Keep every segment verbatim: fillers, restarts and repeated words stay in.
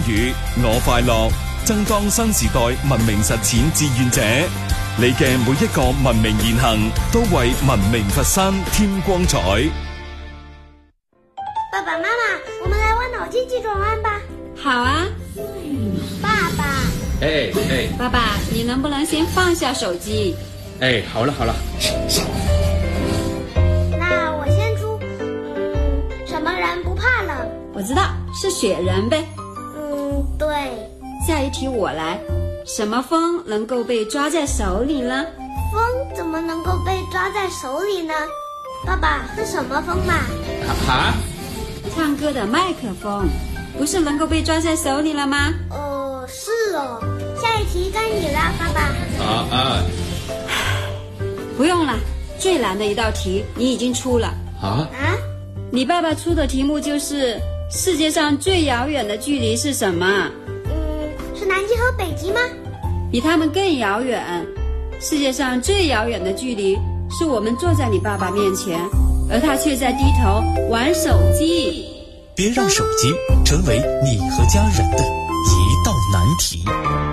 與，我快樂，爭當新時代文明實踐志願者。你嘅每一個文明言行，都為文明佛山添光彩。 爸爸媽媽，我們來玩腦筋急轉彎吧。 好啊。 嗯，爸爸。 哎哎， 爸爸，你能不能先放下手機？ 哎，好了好了。 那我先出。嗯，什麼人不怕冷？ 我知道，是雪人唄。 嗯，對。 下一題我來。什麼風能夠被抓在手裏呢？ 風怎麼能夠被抓在手裏呢？爸爸，是什麼風嘛？ 啊？ 唱歌的麥克風，不是能夠被抓在手裏了嗎？ 哦，是哦。下一題該你了，爸爸。 啊啊！ 不用了，最難的一道題你已經出了。 啊？ 啊？ 你爸爸出的題目就是世界上最遙遠的距離是什麼？ 是南極和北極嗎？ 比他們更遙遠。世界上最遙遠的距離是我們坐在你爸爸面前，而他卻在低頭玩手機。 別讓手機成為你和家人的一道難題。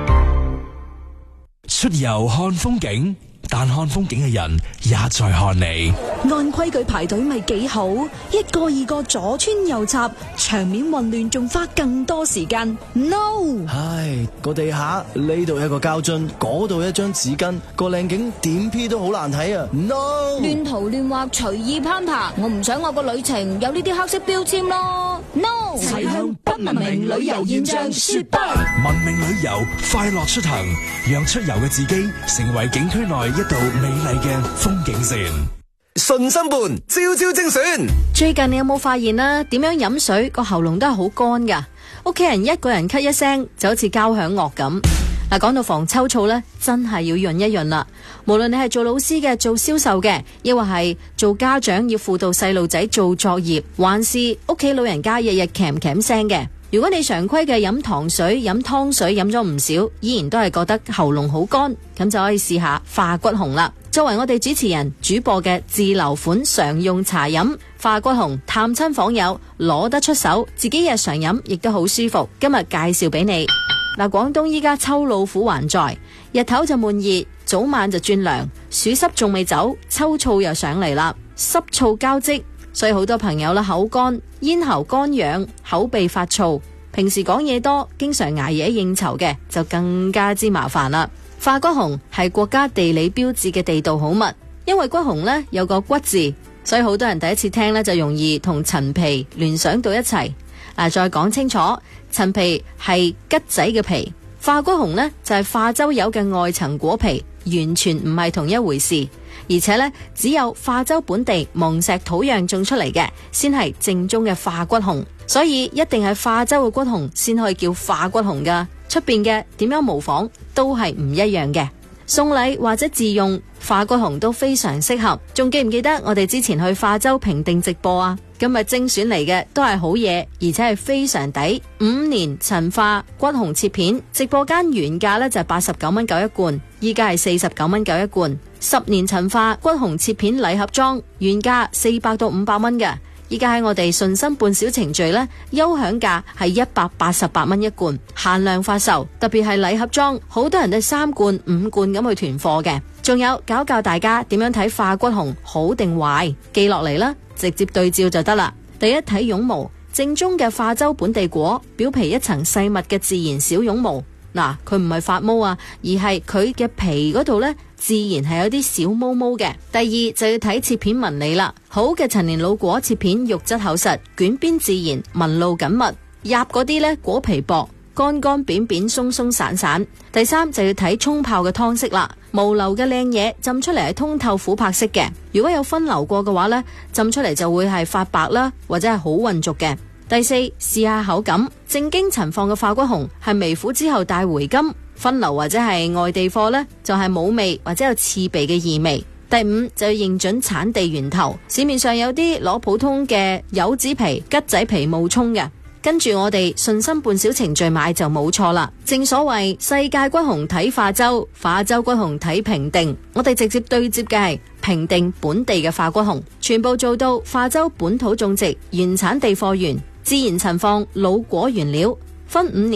出遊看風景，但看風景嘅人也在看你。 按規矩排隊咪幾好，一個二個左穿右插，場面混亂，仲花更多時間。No！ 唉，個地下呢度一個膠樽，嗰度一張紙巾，個靚景點 P 都好難睇啊 ！No！ 亂塗亂畫，隨意攀爬，我唔想我個旅程有呢啲黑色標籤咯。No！ 齊向不文明旅遊現象說不。 文明旅遊，快樂出行，讓出遊嘅自己成為景區內一道美麗嘅風景線。 順心伴朝朝精選。 最近你有冇發現啦？點樣飲水個喉嚨都係好乾噶，屋企人一個人咳一聲就好似交響樂咁。嗱，講到防秋燥呢，真係要潤一潤啦。無論你係做老師嘅、做銷售嘅，抑或係做家長要輔導細路仔做作業，還是屋企老人家日日咳咳聲嘅。如果你常規嘅飲糖水、飲湯水飲咗唔少，依然都係覺得喉嚨好乾，咁就可以試下化骨紅啦。作為我哋主持人主播嘅自留款常用茶飲化骨紅，探親訪友攞得出手，自己日常飲亦都好舒服。今日介紹俾你。嗱，廣東依家秋老虎還在，日頭就悶熱，早晚就轉涼，暑濕仲未走，秋燥又上嚟啦，濕燥交織。所以好多朋友啦，口乾、咽喉乾癢、口鼻發燥，平時講嘢多，經常捱夜應酬嘅，就更加之麻煩啦。化骨紅係國家地理標誌嘅地道好物，因為骨紅呢有個骨字，所以好多人第一次聽呢就容易同陳皮聯想到一齊。嗱，再講清楚，陳皮係桔仔嘅皮，化骨紅呢就係化州柚嘅外層果皮，完全唔係同一回事。而且呢，只有化州本地礴石土壤種出嚟嘅，先係正宗嘅化骨紅。所以一定係化州嘅骨紅先可以叫化骨紅噶，出邊嘅點樣模仿都係唔一樣嘅。送禮或者自用化骨紅都非常適合。仲記唔記得我哋之前去化州評定直播啊？今日精選嚟嘅都係好嘢，而且係非常抵。五年陳化骨紅切片，直播間原價呢就係八十九蚊九一罐，依家係四十九蚊九一罐。十年陳化骨紅切片禮盒裝，原價四百到五百蚊嘅，依家喺我哋順心半小程序呢，優享價係一百八十八蚊一罐，限量發售。特別係禮盒裝，好多人都三罐五罐咁去囤貨嘅。仲有教教大家點樣睇化骨紅好定壞，記落嚟啦，直接對照就得啦。第一，睇絨毛，正宗嘅化州本地果，表皮一層細密嘅自然小絨毛。嗱，佢唔係發毛啊，而係佢嘅皮嗰度呢，自然係有啲小毛毛嘅。第二就要睇切片紋理啦，好嘅陳年老果切片肉質厚實，捲邊自然，紋路緊密；入嗰啲呢，果皮薄，乾乾扁扁，鬆鬆散散。第三就要睇沖泡嘅湯色啦，無流嘅靚嘢浸出嚟係通透琥珀色嘅，如果有分流過嘅話呢，浸出嚟就會係發白啦，或者係好渾濁嘅。第四，試下口感，正經陳放嘅化骨紅係微苦之後帶回甘，分流或者係外地貨呢，就係冇味或者有刺鼻嘅異味。第五就要認準產地源頭，市面上有啲攞普通嘅柚子皮、桔仔皮冒充嘅，跟住我哋順心半小程序買就冇錯啦。正所謂世界骨紅睇化州，化州骨紅睇評定，我哋直接對接嘅係評定本地嘅化骨紅，全部做到化州本土種植、原產地貨源、自然陳放、老果原料，分五年